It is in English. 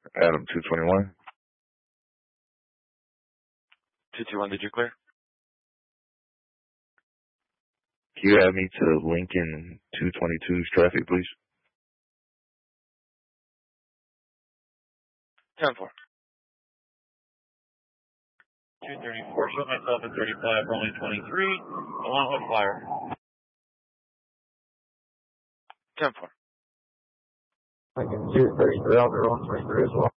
Adam 221. 221, did you clear? Can you add me to Lincoln 222's traffic, please? 10-4. 234, show myself at 35, rolling 23, along with flyer. 10-4. Lincoln 233, I'll be rolling 23 as well.